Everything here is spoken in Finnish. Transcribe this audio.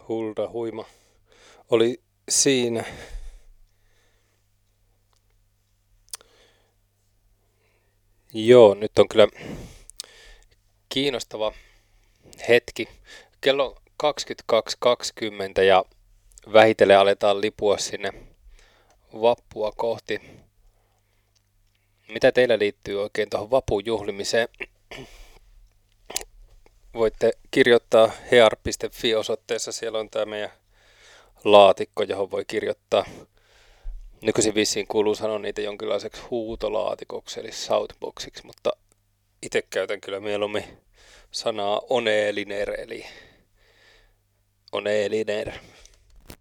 Hulda huima oli siinä. Joo, nyt on kyllä kiinnostava hetki. Kello on 22.20 ja vähitellen aletaan lipua sinne vappua kohti. Mitä teillä liittyy oikein tuohon vapun juhlimiseen? Voitte kirjoittaa hear.fi-osoitteessa. Siellä on tämä meidän laatikko, johon voi kirjoittaa. Nykyisin vissiin kuuluu sanoa niitä jonkinlaiseksi huutolaatikoksi eli shoutboxiksi, mutta itse käytän kyllä mieluummin sanaa oneeliner eli oneeliner.